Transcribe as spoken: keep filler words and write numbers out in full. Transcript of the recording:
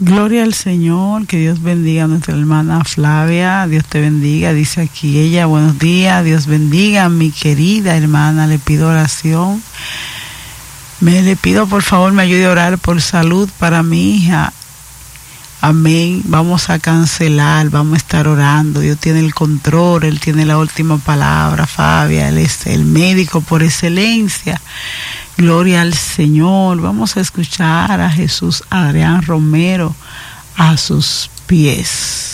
Gloria al Señor, que Dios bendiga a nuestra hermana Flavia, Dios te bendiga, dice aquí ella, buenos días, Dios bendiga a mi querida hermana, le pido oración, me le pido por favor me ayude a orar por salud para mi hija, amén, vamos a cancelar, vamos a estar orando, Dios tiene el control, Él tiene la última palabra, Flavia, Él es el médico por excelencia. Gloria al Señor. Vamos a escuchar a Jesús Adrián Romero a sus pies.